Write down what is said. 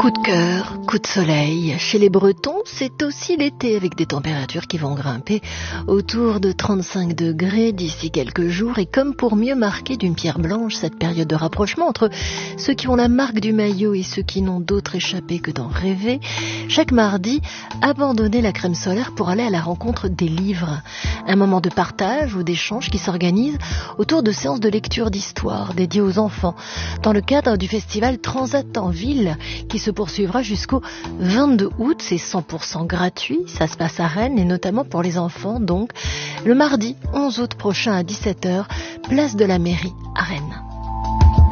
Coup de cœur, coup de soleil. Chez les Bretons, c'est aussi l'été avec des températures qui vont grimper autour de 35 degrés d'ici quelques jours. Et comme pour mieux marquer d'une pierre blanche cette période de rapprochement entre ceux qui ont la marque du maillot et ceux qui n'ont d'autre échappé que d'en rêver, chaque mardi, abandonnez la crème solaire pour aller à la rencontre des livres. Un moment de partage ou d'échange qui s'organise autour de séances de lecture d'histoire dédiées aux enfants dans le cadre du festival Transat en ville qui se poursuivra jusqu'au 22 août. C'est 100% gratuit, ça se passe à Rennes et notamment pour les enfants, donc le mardi 11 août prochain à 17h, place de la mairie à Rennes.